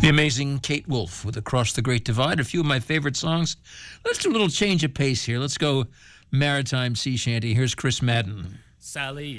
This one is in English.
The amazing Kate Wolf with Across the Great Divide, a few of my favorite songs. Let's do a little change of pace here. Let's go maritime sea shanty. Here's Chris Madden. Sally